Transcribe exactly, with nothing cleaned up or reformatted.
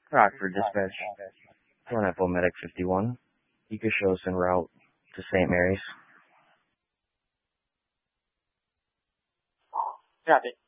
Rockford Dispatch, one F O Medic fifty-one. You could show us en route to Saint Mary's. Copy.